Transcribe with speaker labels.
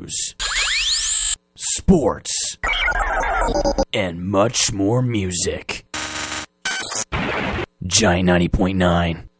Speaker 1: news, sports, and much more music. Giant 90.9.